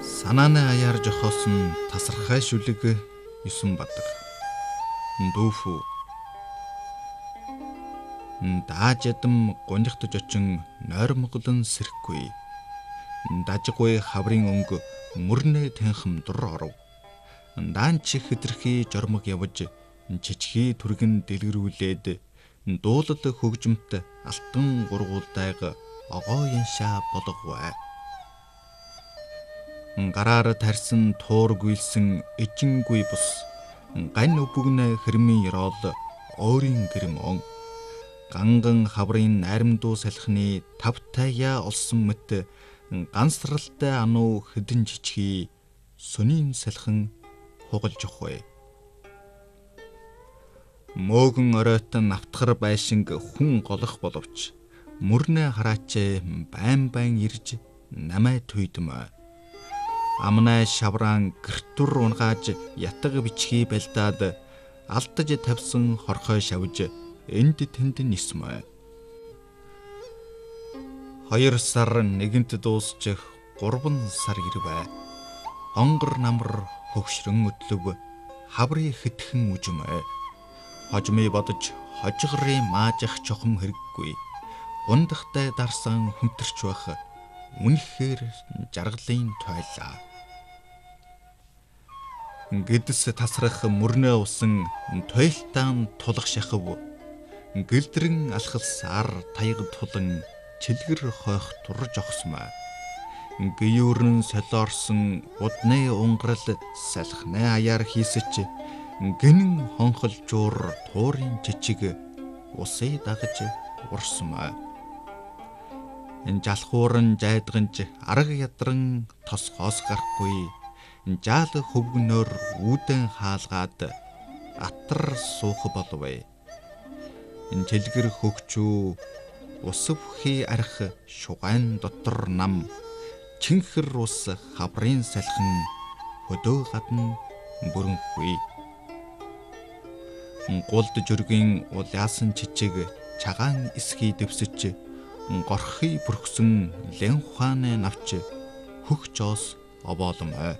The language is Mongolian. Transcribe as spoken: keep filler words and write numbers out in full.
Санааны аяар жохоосон тасархай шүлэг юсан бадаг. Дүүфүү. Дааж ядам гунигтж очин нойрмоглон сэрхгүй. Дажгүй хаврын өнгө мөрнэ тэнхэм дур оров. Даан чих хэтэрхий жормог явж чичхий түргэн дэлгэрүүлээд дуулал хөгжмөт алтан гургуулдайг огоо яншаа болгоовэ. Гараар тарьсан туур гүйлсэн эжингүй бус гань өбгнэ хэрмийн ёроол өөрийн гэрмон ганган хаврын найрамдуу салхины тав таяа олсон мэт гансралтай ануу хэдэн жичхий сүнийн салхин хугалж өгвэ. Мөөгөн оройтон автгар байшинг хүн голох боловч мөрнэ хараачээ байн байн ирж намай туйдмаа. Амнай шавраан гэртүр унгааж ятг бичхий балдаад алдаж тавьсан хорхой шавж энд тэнд нисмэ. Хоёр сар нэгэнт дуусчих гурван сар ирвэ. Онгор намар хөгшрөн өдлөв хаврын хэтхэн үжмэ. Хожмыг бодож хожгорын маажих чухам хэрэггүй. Ундахтай дарсан хүнтэрч байх үнэхээр жаргалын тойлаа. Гэдэс тасрах мөрнөө усан тойлтаан тулах шахав. Гэлдрэн алхас ар таяг тулан чилгэр хойх турж огсмаа. Гүйрэн солиорсон удны унгарал салхны аяар хийсэж гинэн хонхолжуур туурын жижиг усыг дагаж урсмаа. Жалхууран жайдганж арга ядран тосгоос гарахгүй жаал хөвгнөр үүдэн хаалгаад атар суух болвэ. Чилгэр хөгчүү усвхий арх шугайн дотор нам чинхэр ус хаврын салхин хөдөө гадна бүрэнхгүй. Гулд жөргийн улаасан чичиг чагаан эсхий дэвсэж горхий бүрхсэн лэн ухааны навч хөх жоос обоолмой.